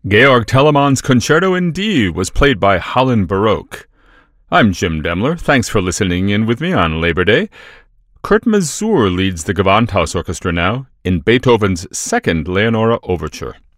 Georg Telemann's Concerto in D was played by Holland Baroque. I'm Jim Demler. Thanks for listening in with me on Labor Day. Kurt Masur leads the Gewandhaus Orchestra now in Beethoven's Second Leonora Overture.